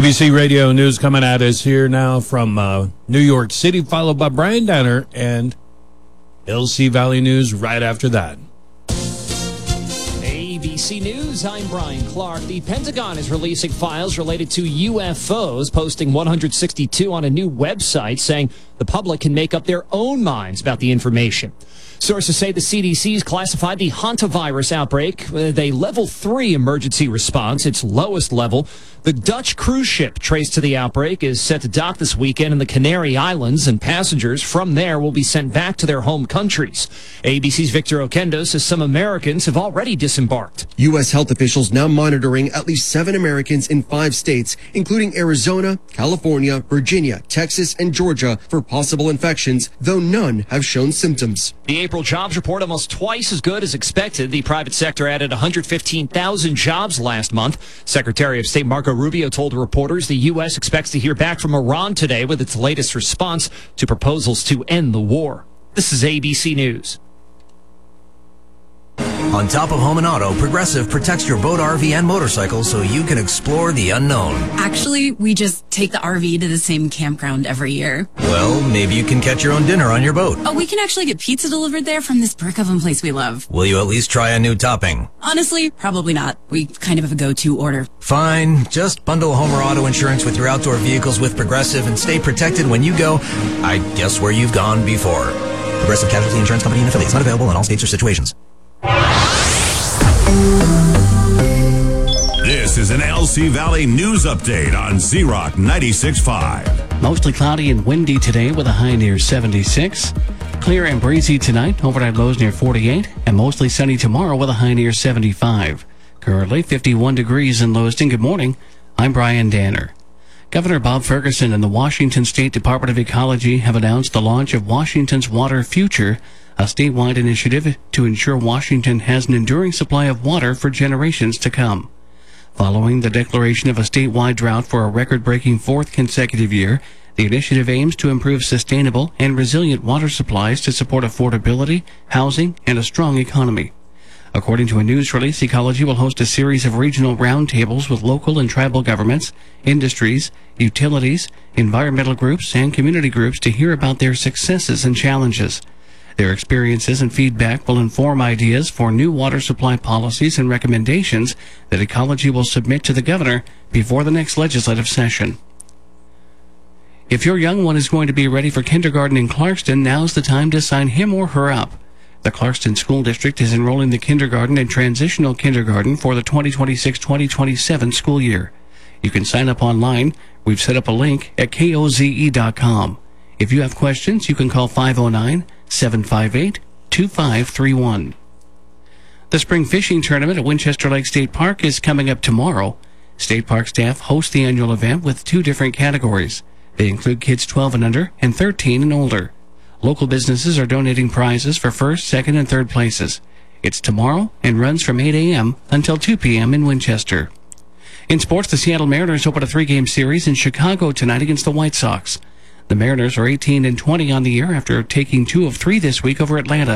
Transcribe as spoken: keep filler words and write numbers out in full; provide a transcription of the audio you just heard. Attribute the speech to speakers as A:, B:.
A: A B C Radio News coming at us here now from uh, New York City, followed by Brian Danner and L C Valley News right after that.
B: A B C News, I'm Brian Clark. The Pentagon is releasing files related to U F Os, posting one hundred sixty-two on a new website, saying the public can make up their own minds about the information. Sources say the C D C's classified the hantavirus outbreak with a level three emergency response, its lowest level. The Dutch cruise ship traced to the outbreak is set to dock this weekend in the Canary Islands, and passengers from there will be sent back to their home countries. A B C's Victor Oquendo says some Americans have already disembarked.
C: U S health officials now monitoring at least seven Americans in five states, including Arizona, California, Virginia, Texas, and Georgia, for possible infections, though none have shown symptoms.
B: The April jobs report almost twice as good as expected. The private sector added one hundred fifteen thousand jobs last month. Secretary of State Marco Rubio told reporters the U S expects to hear back from Iran today with its latest response to proposals to end the war. This is A B C News.
D: On top of home and auto, Progressive protects your boat, R V, and motorcycle so you can explore the unknown.
E: Actually, we just take the R V to the same campground every year.
D: Well, maybe you can catch your own dinner on your boat.
E: Oh, we can actually get pizza delivered there from this brick oven place we love.
D: Will you at least try a new topping?
E: Honestly, probably not. We kind of have a go-to order.
D: Fine. Just bundle home or auto insurance with your outdoor vehicles with Progressive and stay protected when you go, I guess, where you've gone before. Progressive Casualty Insurance Company and affiliates. Not available in all states or situations.
F: This is an L C Valley News Update on Z-Rock ninety-six point five.
G: Mostly cloudy and windy today with a high near seventy-six. Clear and breezy tonight, overnight lows near forty-eight, and mostly sunny tomorrow with a high near seventy-five. Currently fifty-one degrees in Lewiston. Good morning. I'm Brian Danner. Governor Bob Ferguson and the Washington State Department of Ecology have announced the launch of Washington's Water Future, a statewide initiative to ensure Washington has an enduring supply of water for generations to come. Following the declaration of a statewide drought for a record-breaking fourth consecutive year, the initiative aims to improve sustainable and resilient water supplies to support affordability, housing, and a strong economy. According to a news release, Ecology will host a series of regional roundtables with local and tribal governments, industries, utilities, environmental groups, and community groups to hear about their successes and challenges. Their experiences and feedback will inform ideas for new water supply policies and recommendations that Ecology will submit to the governor before the next legislative session. If your young one is going to be ready for kindergarten in Clarkston, now's the time to sign him or her up. The Clarkston School District is enrolling the kindergarten and transitional kindergarten for the twenty twenty-six twenty twenty-seven school year. You can sign up online. We've set up a link at K O Z E dot com. If you have questions, you can call five oh nine, seven five eight, two five three one. The spring fishing tournament at Winchester Lake State Park is coming up tomorrow. State Park staff host the annual event with two different categories. They include kids twelve and under and thirteen and older. Local businesses are donating prizes for first, second, and third places. It's tomorrow and runs from eight a.m. until two p.m. in Winchester. In sports, the Seattle Mariners open a three-game series in Chicago tonight against the White Sox. The Mariners are eighteen and twenty on the year after taking two of three this week over Atlanta.